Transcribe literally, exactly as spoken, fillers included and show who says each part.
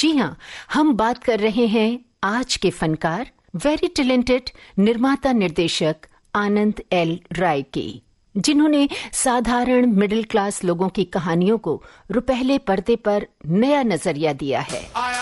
Speaker 1: जी हाँ, हम बात कर रहे हैं आज के फनकार, वेरी टैलेंटेड निर्माता निर्देशक आनंद एल राय की, जिन्होंने साधारण मिडिल क्लास लोगों की कहानियों को रुपहले पर्दे पर नया नजरिया दिया है।
Speaker 2: I